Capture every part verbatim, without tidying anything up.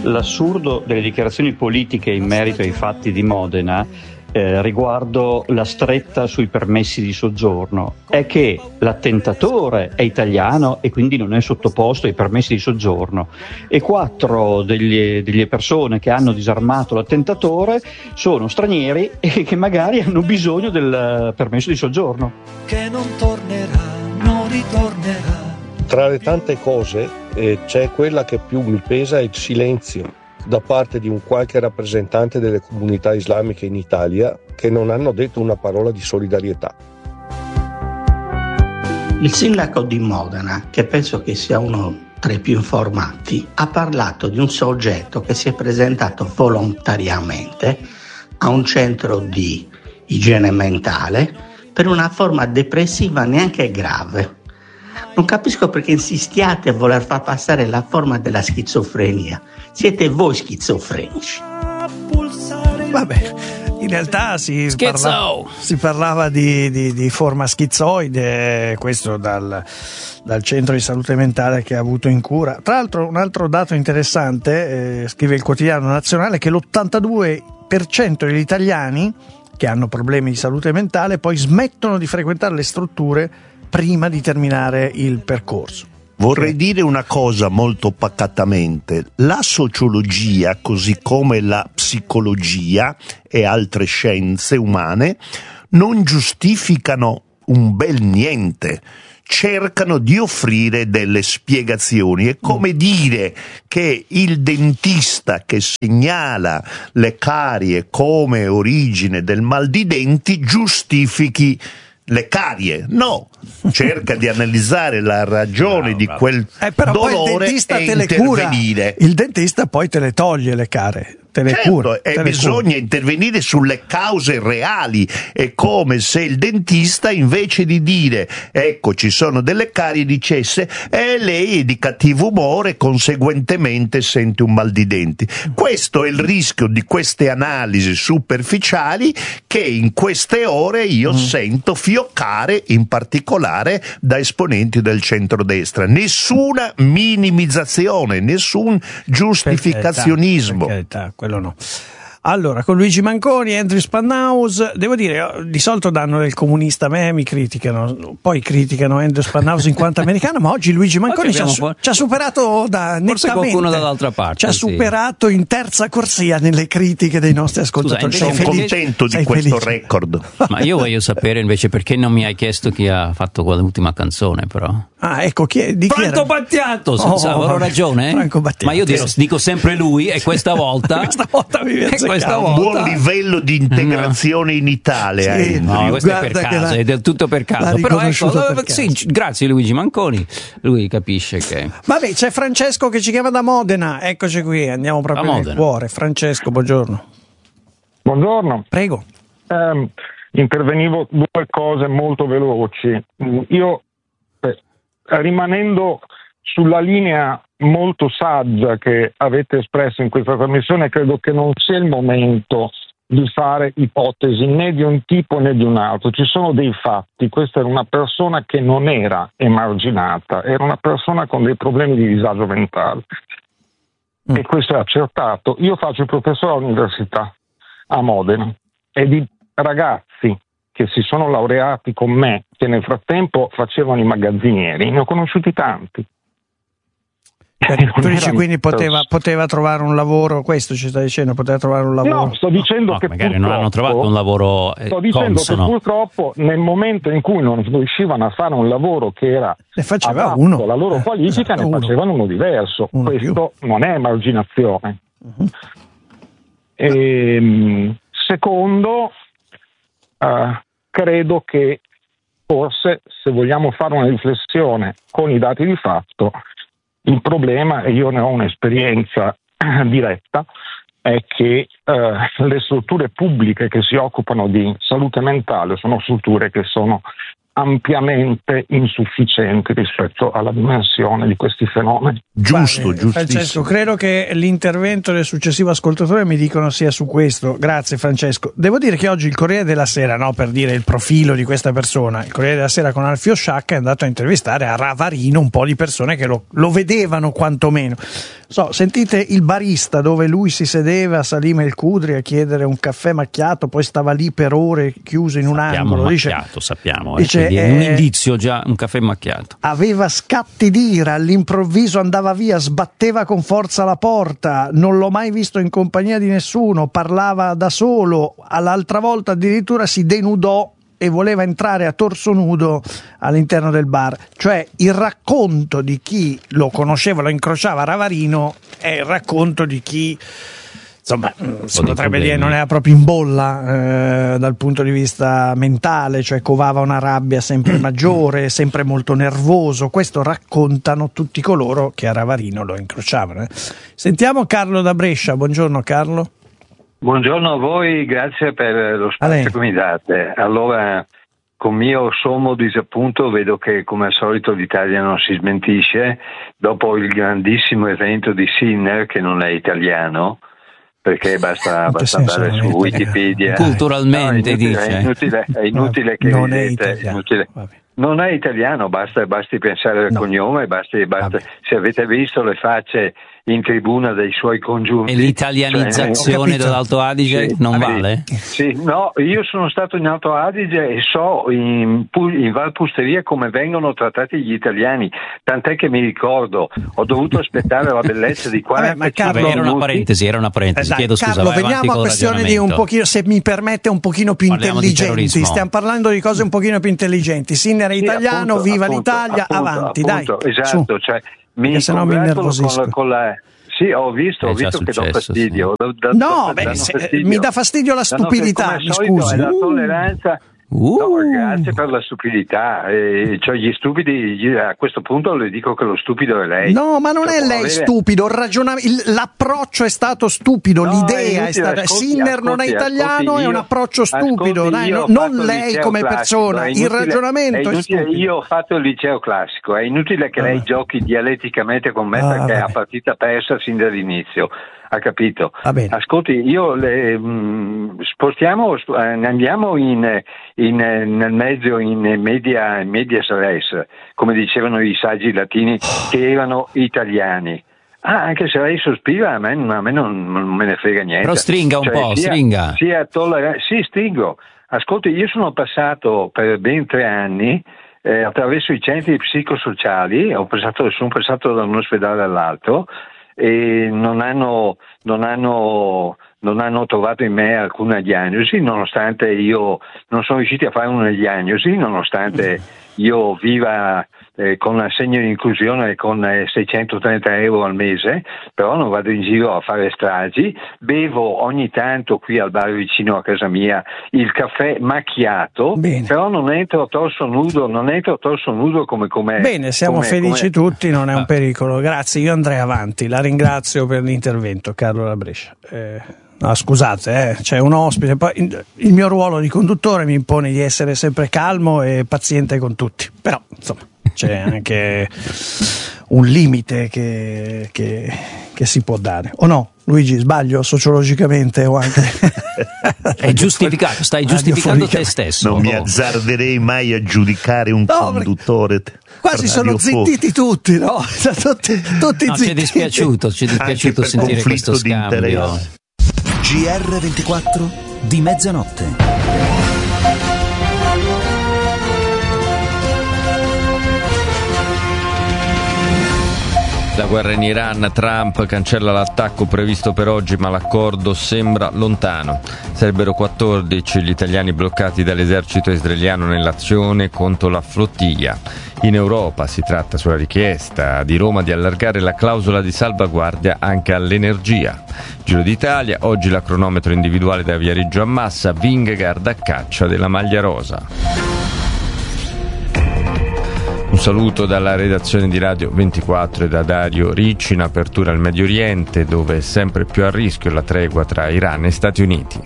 l'assurdo delle dichiarazioni politiche in merito ai fatti di Modena eh, riguardo la stretta sui permessi di soggiorno è che l'attentatore è italiano e quindi non è sottoposto ai permessi di soggiorno, e quattro degli, delle persone che hanno disarmato l'attentatore sono stranieri e che magari hanno bisogno del permesso di soggiorno. Che non tornerà, non ritornerà. Tra le tante cose eh, c'è quella che più mi pesa, è il silenzio da parte di un qualche rappresentante delle comunità islamiche in Italia che non hanno detto una parola di solidarietà. Il sindaco di Modena, che penso che sia uno tra i più informati, ha parlato di un soggetto che si è presentato volontariamente a un centro di igiene mentale per una forma depressiva neanche grave. Non capisco perché insistiate a voler far passare la forma della schizofrenia. Siete voi schizofrenici. Vabbè, in realtà si parlava, si parlava di, di, di forma schizoide, questo dal, dal centro di salute mentale che ha avuto in cura. Tra l'altro, un altro dato interessante, eh, scrive il Quotidiano Nazionale, che l'ottantadue per cento degli italiani che hanno problemi di salute mentale poi smettono di frequentare le strutture prima di terminare il percorso. Vorrei dire una cosa molto pacatamente: la sociologia, così come la psicologia e altre scienze umane, non giustificano un bel niente, cercano di offrire delle spiegazioni. È come dire che il dentista che segnala le carie come origine del mal di denti giustifichi le carie. No, cerca di analizzare la ragione bravo, di bravo. quel eh, però dolore poi il dentista e te le cura. intervenire. Il dentista poi te le toglie le care. Te le certo, cura, e te bisogna intervenire sulle cause reali. È come se il dentista, invece di dire ecco ci sono delle carie, dicesse e lei è di cattivo umore, conseguentemente sente un mal di denti. Questo è il rischio di queste analisi superficiali che in queste ore io mm. sento fioccare, in particolare da esponenti del centrodestra. Nessuna minimizzazione, nessun giustificazionismo. Per carità, per carità, quello no. Allora, con Luigi Manconi e Andrew Spanhaus, devo dire, di solito danno del comunista, a me mi criticano, poi criticano Andrew Spanhaus in quanto americano, ma oggi Luigi Manconi ci ha, su- ci ha superato da forse nettamente, qualcuno dall'altra parte, ci ha sì. superato in terza corsia nelle critiche dei nostri ascoltatori. Scusa, sono felice? contento di Sei questo felice? record. Ma io voglio sapere invece perché non mi hai chiesto chi ha fatto quell'ultima canzone, però. Ah, ecco, chi è, di chi Franco era? Battiato, Oh, avevo ragione? Franco Battiato. Ma io dico, dico sempre lui e questa volta questa volta mi viene questa un volta buon livello di integrazione no. in Italia. Sì, eh. No, questo è per caso, è del tutto per caso. Però ecco, per sì, grazie Luigi Manconi, lui capisce che. Vabbè, c'è Francesco che ci chiama da Modena, eccoci qui, andiamo proprio nel cuore. Francesco, buongiorno. Buongiorno. Prego. Um, intervenivo due cose molto veloci. Io, eh, rimanendo sulla linea molto saggia che avete espresso in questa trasmissione, credo che non sia il momento di fare ipotesi né di un tipo né di un altro. Ci sono dei fatti. Questa era una persona che non era emarginata, era una persona con dei problemi di disagio mentale mm. e questo è accertato. Io faccio il professore all'università a Modena e di ragazzi che si sono laureati con me, che nel frattempo facevano i magazzinieri, ne ho conosciuti tanti. Tu dici quindi poteva, poteva trovare un lavoro, questo ci stai dicendo, poteva trovare un lavoro? No, sto dicendo no, che magari non hanno trovato un lavoro eh, sto dicendo consono. Che purtroppo nel momento in cui non riuscivano a fare un lavoro che era ne faceva adatto uno. alla loro qualifica, esatto, ne uno. facevano uno diverso. Uno questo più. Non è emarginazione. Uh-huh. E, secondo, uh, credo che forse, se vogliamo fare una riflessione con i dati di fatto, il problema, e io ne ho un'esperienza diretta, è che eh, le strutture pubbliche che si occupano di salute mentale sono strutture che sono ampiamente insufficienti rispetto alla dimensione di questi fenomeni. Giusto, giusto. Francesco, credo che l'intervento del successivo ascoltatore mi dicono sia su questo. Grazie Francesco. Devo dire che oggi il Corriere della Sera, no, per dire il profilo di questa persona, il Corriere della Sera con Alfio Sciacca è andato a intervistare a Ravarino un po' di persone che lo, lo vedevano quantomeno. so, sentite il barista dove lui si sedeva, Salim El Khudri, a chiedere un caffè macchiato, poi stava lì per ore chiuso in un sappiamo angolo. Macchiato, dice, sappiamo, dice, eh, eh, un indizio già, un caffè macchiato. Aveva scatti d'ira, all'improvviso andava via, sbatteva con forza la porta, non l'ho mai visto in compagnia di nessuno, parlava da solo, all'altra volta addirittura si denudò e voleva entrare a torso nudo all'interno del bar. Cioè il racconto di chi lo conosceva, lo incrociava a Ravarino, è il racconto di chi, insomma, si potrebbe dire non era proprio in bolla eh, dal punto di vista mentale, cioè covava una rabbia sempre maggiore, sempre molto nervoso. Questo raccontano tutti coloro che a Ravarino lo incrociavano. eh. Sentiamo Carlo da Brescia. Buongiorno Carlo. Buongiorno a voi, grazie per lo spazio che mi date. Allora, con mio sommo disappunto vedo che come al solito l'Italia non si smentisce dopo il grandissimo evento di Sinner, che non è italiano, perché basta, basta andare su Wikipedia. Culturalmente, no, è inutile, dice. È inutile, è inutile che non è vedete, italiano. inutile. Non è italiano, basta, basti pensare al No. cognome, basti, basta, se avete visto le facce in tribuna dei suoi congiunti. E l'italianizzazione cioè, dell'Alto Adige sì, non sì, vale? Sì, no, io sono stato in Alto Adige e so in, in Val Pusteria come vengono trattati gli italiani, tant'è che mi ricordo, ho dovuto aspettare la bellezza di quaranta Vabbè, era una parentesi, era una parentesi, Eh, dai, chiedo scusa, Carlo, vai veniamo avanti a con il questioni di un ragionamento. pochino, se mi permette, un pochino più Parliamo di intelligenti. terrorismo. Stiamo parlando di cose un pochino più intelligenti. Sinner è Sì, italiano, appunto, viva appunto, l'Italia, appunto, avanti, appunto, dai. Esatto, su. cioè, mi Perché sennò mi congratulo innervosisco. con la, con la Sì, ho visto, È ho già visto che do successo, fastidio. Da- da- No, da- beh, danno se- fastidio. mi dà fastidio la Danno- stupidità, come al mi solito, scusi. È la Uh. tolleranza. Uh. No, grazie per la stupidità. Eh, cioè gli stupidi, gli- a questo punto le dico che lo stupido è lei. No, ma non Cioè, è può lei avere- stupido, il ragiona- il- l'approccio è stato stupido, No, l'idea è, inutile, stata ascolti, Sinner non è ascolti, italiano, ascolti, è un io- approccio stupido, ascolti, dai, io no- ho non fatto il lei liceo come classico, persona, è il inutile- ragionamento è è, inutile, stupido. io ho fatto il liceo classico, è inutile che lei Ah. giochi dialetticamente con me Ah, perché è vabbè. a partita persa sin dall'inizio. Ha capito? Va bene. Ascolti, io le, mh, spostiamo, sp- eh, andiamo in, in, eh, nel mezzo in media, medias res, come dicevano i saggi latini che erano italiani. Ah, anche se lei sospira, a me, a me non, non me ne frega niente. Però stringa un Cioè, po', sia- stringa. sia tollera- sì, stringo. Ascolti, io sono passato per ben tre anni eh, attraverso i centri psicosociali, ho passato, sono passato da un ospedale all'altro e non hanno, non hanno, non hanno trovato in me alcuna diagnosi, nonostante io non sono riusciti a fare una diagnosi, nonostante io viva eh, con assegno di inclusione con eh, seicentotrenta euro al mese, però non vado in giro a fare stragi, bevo ogni tanto qui al bar vicino a casa mia il caffè macchiato, Bene. però non entro a torso nudo, non entro a torso nudo come come Bene, siamo come- felici come- tutti, non è un pericolo. Grazie, io andrei avanti. La ringrazio per l'intervento, Carlo da Brescia. Eh, no, scusate, eh, c'è un ospite. Poi il mio ruolo di conduttore mi impone di essere sempre calmo e paziente con tutti. Però, insomma, c'è anche un limite che, che, che si può dare. O no? Luigi, sbaglio sociologicamente o anche... È giustificato, stai giustificando te stesso. Non mi Oh. azzarderei mai a giudicare un No, conduttore. Quasi sono radiofonico. zittiti tutti, no? tutti tutti No, ci è zitti. dispiaciuto, ci è dispiaciuto per sentire conflitto questo di scambio. interesse. G R ventiquattro di mezzanotte. La guerra in Iran, Trump cancella l'attacco previsto per oggi, ma l'accordo sembra lontano. Sarebbero quattordici gli italiani bloccati dall'esercito israeliano nell'azione contro la flottiglia. In Europa si tratta sulla richiesta di Roma di allargare la clausola di salvaguardia anche all'energia. Giro d'Italia, oggi la cronometro individuale da Viareggio a Massa, Vingegaard a caccia della maglia rosa. Un saluto dalla redazione di Radio ventiquattro e da Dario Ricci in apertura al Medio Oriente, dove è sempre più a rischio la tregua tra Iran e Stati Uniti.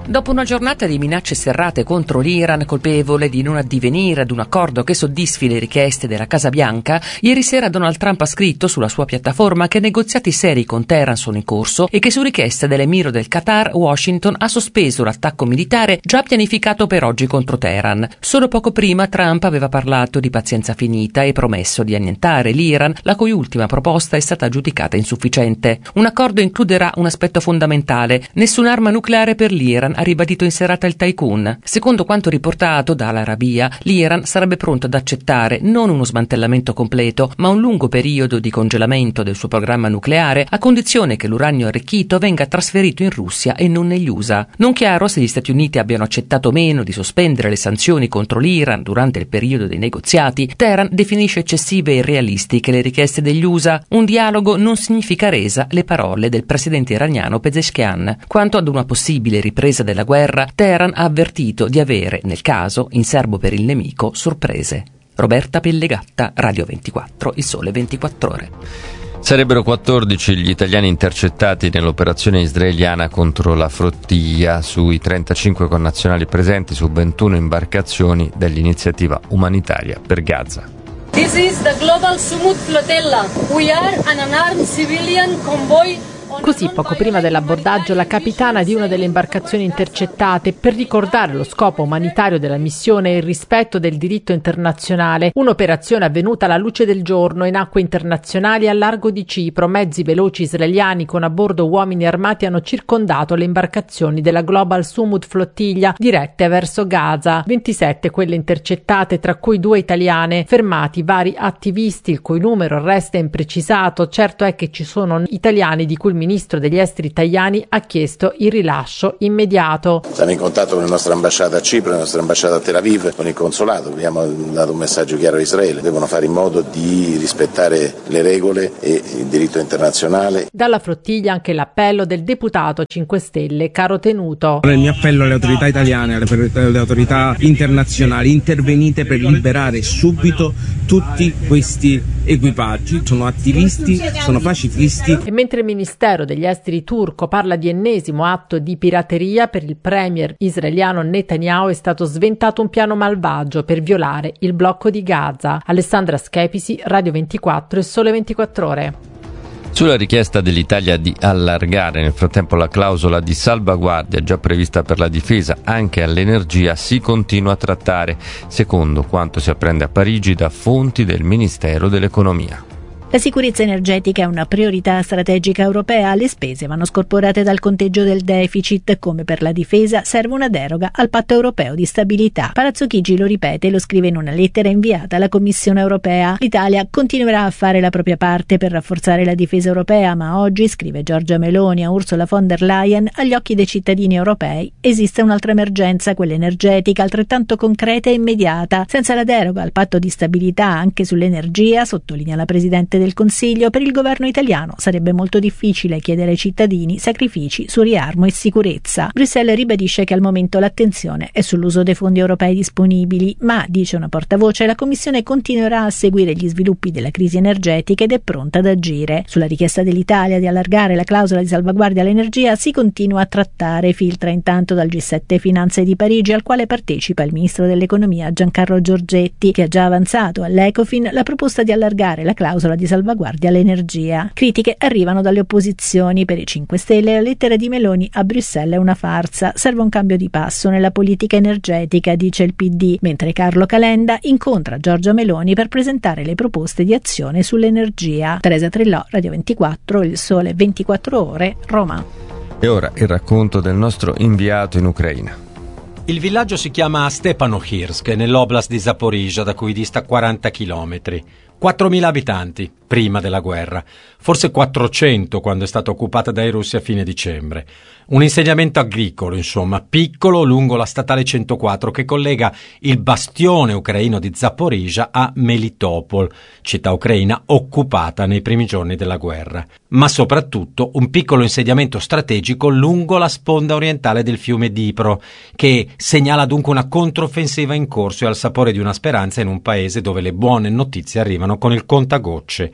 Dopo una giornata di minacce serrate contro l'Iran, colpevole di non addivenire ad un accordo che soddisfi le richieste della Casa Bianca, ieri sera Donald Trump ha scritto sulla sua piattaforma che negoziati seri con Teheran sono in corso e che su richiesta dell'emiro del Qatar, Washington ha sospeso l'attacco militare già pianificato per oggi contro Teheran. Solo poco prima Trump aveva parlato di pazienza finita e promesso di annientare l'Iran, la cui ultima proposta è stata giudicata insufficiente. Un accordo includerà un aspetto fondamentale: nessun'arma nucleare per l'Iran, ha ribadito in serata il tycoon. Secondo quanto riportato dall'Arabia, l'Iran sarebbe pronto ad accettare non uno smantellamento completo, ma un lungo periodo di congelamento del suo programma nucleare, a condizione che l'uranio arricchito venga trasferito in Russia e non negli U S A. Non chiaro se gli Stati Uniti abbiano accettato o meno di sospendere le sanzioni contro l'Iran durante il periodo dei negoziati. Teheran definisce eccessive e irrealistiche le richieste degli U S A. Un dialogo non significa resa, le parole del presidente iraniano Pezeshkian. Quanto ad una possibile ripresa della guerra, Teheran ha avvertito di avere, nel caso, in serbo per il nemico, sorprese. Roberta Pellegatta, Radio ventiquattro, Il Sole ventiquattro Ore. Sarebbero quattordici gli italiani intercettati nell'operazione israeliana contro la flottiglia. Sui trentacinque connazionali presenti su ventuno imbarcazioni dell'iniziativa umanitaria per Gaza. This is the Global Sumud Flotilla. We are an unarmed civilian convoy. Così, poco prima dell'abbordaggio, la capitana di una delle imbarcazioni intercettate, per ricordare lo scopo umanitario della missione e il rispetto del diritto internazionale. Un'operazione avvenuta alla luce del giorno in acque internazionali al largo di Cipro. Mezzi veloci israeliani con a bordo uomini armati hanno circondato le imbarcazioni della Global Sumud Flottiglia dirette verso Gaza. ventisette quelle intercettate, tra cui due italiane. Fermati vari attivisti, il cui numero resta imprecisato. Certo è che ci sono italiani di cui il ministro degli esteri Tajani ha chiesto il rilascio immediato. Siamo in contatto con la nostra ambasciata a Cipro, la nostra ambasciata a Tel Aviv, con il consolato. Abbiamo dato un messaggio chiaro a Israele: devono fare in modo di rispettare le regole e il diritto internazionale. Dalla flottiglia anche l'appello del deputato cinque Stelle Caro Tenuto. Il mio appello alle autorità italiane, alle, alle autorità internazionali: intervenite per liberare subito tutti questi equipaggi. Sono attivisti, sono pacifisti. E mentre il ministero degli esteri turco parla di ennesimo atto di pirateria, per il premier israeliano Netanyahu è stato sventato un piano malvagio per violare il blocco di Gaza. Alessandra Schepisi, Radio ventiquattro e Sole ventiquattro Ore. Sulla richiesta dell'Italia di allargare nel frattempo la clausola di salvaguardia già prevista per la difesa anche all'energia si continua a trattare, secondo quanto si apprende a Parigi da fonti del Ministero dell'Economia. La sicurezza energetica è una priorità strategica europea. Le spese vanno scorporate dal conteggio del deficit. Come per la difesa, serve una deroga al patto europeo di stabilità. Palazzo Chigi lo ripete e lo scrive in una lettera inviata alla Commissione europea. L'Italia continuerà a fare la propria parte per rafforzare la difesa europea, ma oggi, scrive Giorgia Meloni a Ursula von der Leyen, agli occhi dei cittadini europei esiste un'altra emergenza, quella energetica, altrettanto concreta e immediata. Senza la deroga al patto di stabilità anche sull'energia, sottolinea la Presidente del Consiglio, per il governo italiano sarebbe molto difficile chiedere ai cittadini sacrifici su riarmo e sicurezza. Bruxelles ribadisce che al momento l'attenzione è sull'uso dei fondi europei disponibili, ma, dice una portavoce, la Commissione continuerà a seguire gli sviluppi della crisi energetica ed è pronta ad agire. Sulla richiesta dell'Italia di allargare la clausola di salvaguardia all'energia si continua a trattare. Filtra intanto dal G sette Finanze di Parigi, al quale partecipa il ministro dell'Economia Giancarlo Giorgetti, che ha già avanzato all'Ecofin la proposta di allargare la clausola di salvaguardia all'energia. Critiche arrivano dalle opposizioni. Per i cinque Stelle la lettera di Meloni a Bruxelles è una farsa. Serve un cambio di passo nella politica energetica, dice il P D, mentre Carlo Calenda incontra Giorgia Meloni per presentare le proposte di azione sull'energia. Teresa Trillò, Radio ventiquattro, Il Sole ventiquattro Ore, Roma. E ora il racconto del nostro inviato in Ucraina. Il villaggio si chiama Stepanohirsk, nell'oblast di Zaporizhzhia, da cui dista quaranta chilometri. quattromila abitanti, prima della guerra, forse quattrocento quando è stata occupata dai russi a fine dicembre. Un insediamento agricolo, insomma, piccolo lungo la statale centoquattro che collega il bastione ucraino di Zaporizhzhia a Melitopol, città ucraina occupata nei primi giorni della guerra. Ma soprattutto un piccolo insediamento strategico lungo la sponda orientale del fiume Dnipro, che segnala dunque una controffensiva in corso e al sapore di una speranza in un paese dove le buone notizie arrivano con il contagocce.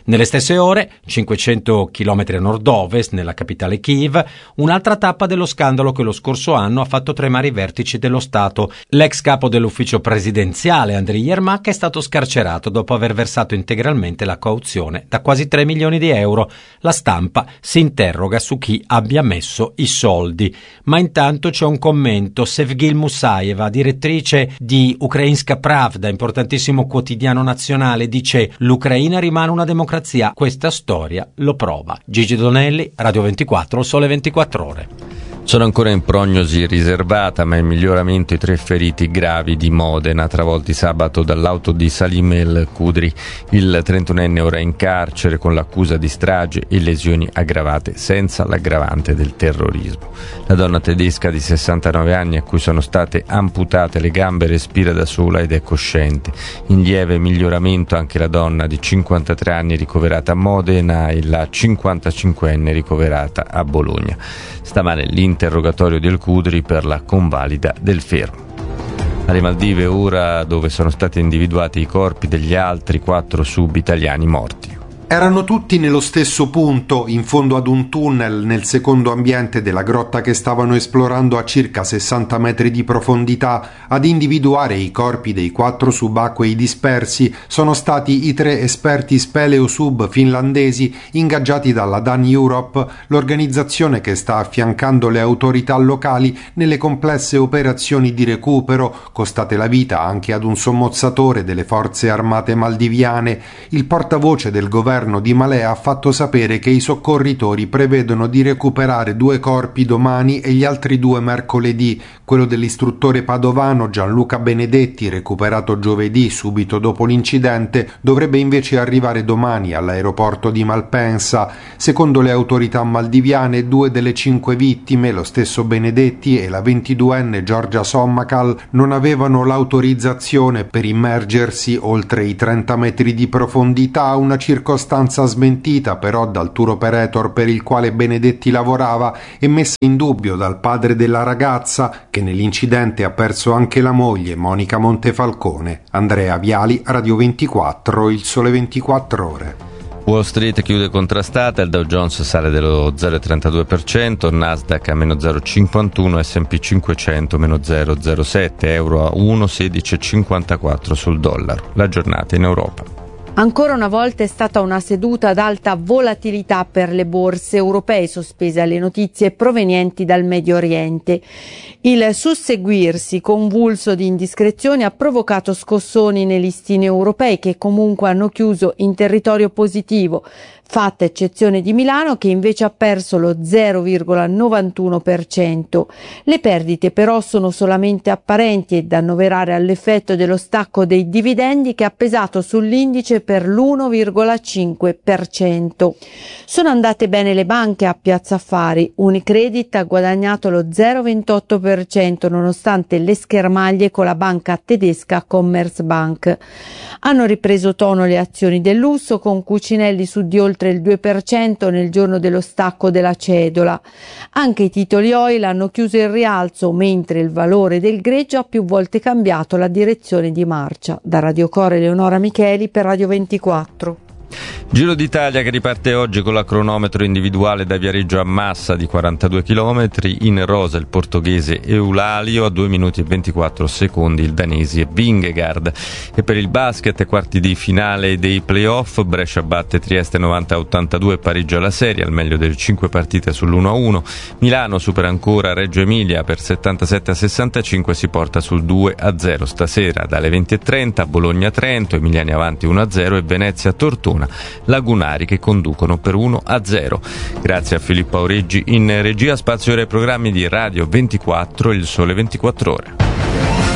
Nelle stesse ore, cinquecento chilometri a nord-ovest, nella capitale Kiev, un'altra tappa dello scandalo che lo scorso anno ha fatto tremare i vertici dello Stato. L'ex capo dell'ufficio presidenziale, Andriy Yermak, è stato scarcerato dopo aver versato integralmente la cauzione da quasi tre milioni di euro. La stampa si interroga su chi abbia messo i soldi. Ma intanto c'è un commento. Sevgil Musaeva, direttrice di Ukrainska Pravda, importantissimo quotidiano nazionale, dice: l'Ucraina rimane una democrazia. Questa storia lo prova. Gigi Donelli, Radio ventiquattro, il Sole ventiquattro Ore. Sono ancora in prognosi riservata, ma in miglioramento i tre feriti gravi di Modena, travolti sabato dall'auto di Salim El Kudri. Il trentunenne ora è in carcere con l'accusa di strage e lesioni aggravate, senza l'aggravante del terrorismo. La donna tedesca di sessantanove anni, a cui sono state amputate le gambe, respira da sola ed è cosciente. In lieve miglioramento anche la donna di cinquantatré anni ricoverata a Modena e la cinquantacinquenne ricoverata a Bologna. Stamane l'interrogatorio del Kudri per la convalida del fermo. Alle Maldive ora, dove sono stati individuati i corpi degli altri quattro sub-italiani morti. Erano tutti nello stesso punto, in fondo ad un tunnel, nel secondo ambiente della grotta che stavano esplorando a circa sessanta metri di profondità. Ad individuare i corpi dei quattro subacquei dispersi sono stati i tre esperti speleosub finlandesi ingaggiati dalla Dan Europe, l'organizzazione che sta affiancando le autorità locali nelle complesse operazioni di recupero, costate la vita anche ad un sommozzatore delle forze armate maldiviane. Il portavoce del governo di Malé ha fatto sapere che i soccorritori prevedono di recuperare due corpi domani e gli altri due mercoledì. Quello dell'istruttore padovano Gianluca Benedetti, recuperato giovedì subito dopo l'incidente, dovrebbe invece arrivare domani all'aeroporto di Malpensa. Secondo le autorità maldiviane, due delle cinque vittime, lo stesso Benedetti e la ventiduenne Giorgia Sommakal, non avevano l'autorizzazione per immergersi oltre i trenta metri di profondità, una circostanza smentita però dal tour operator per il quale Benedetti lavorava e messa in dubbio dal padre della ragazza, che nell'incidente ha perso anche la moglie, Monica Montefalcone. Andrea Viali, Radio ventiquattro, il Sole ventiquattro Ore. Wall Street chiude contrastata, il Dow Jones sale dello zero virgola trentadue per cento, Nasdaq a meno zero virgola cinquantuno, S and P cinquecento meno zero virgola zero sette, euro a uno virgola sedici cinquantaquattro sul dollaro. La giornata in Europa. Ancora una volta è stata una seduta ad alta volatilità per le borse europee, sospese alle notizie provenienti dal Medio Oriente. Il susseguirsi convulso di indiscrezioni ha provocato scossoni nei listini europei, che comunque hanno chiuso in territorio positivo, fatta eccezione di Milano, che invece ha perso lo zero virgola novantuno per cento. Le perdite però sono solamente apparenti e da annoverare all'effetto dello stacco dei dividendi, che ha pesato sull'indice per l'uno virgola cinque per cento. Sono andate bene le banche a Piazza Affari. Unicredit ha guadagnato lo zero virgola ventotto per cento nonostante le schermaglie con la banca tedesca Commerzbank. Hanno ripreso tono le azioni del lusso, con Cucinelli su di oltre il due per cento nel giorno dello stacco della cedola. Anche i titoli oil hanno chiuso in rialzo, mentre il valore del greggio ha più volte cambiato la direzione di marcia. Da Radio Core, Eleonora Micheli per Radio ventiquattro. Giro d'Italia che riparte oggi con la cronometro individuale da Viareggio a Massa di quarantadue chilometri, in rosa il portoghese Eulalio, a due minuti e ventiquattro secondi il danese Vingegaard. E per il basket, quarti di finale dei playoff, Brescia batte Trieste novanta a ottantadue e pareggia la serie al meglio delle cinque partite sull'uno a uno. Milano supera ancora Reggio Emilia per settantasette a sessantacinque e si porta sul due a zero. Stasera dalle venti e trenta Bologna Trento, Emiliani avanti uno a zero e Venezia Tortona, Lagunari che conducono per uno a zero. Grazie a Filippo Aureggi in regia. Spazio ora ai programmi di Radio ventiquattro, il Sole ventiquattro Ore.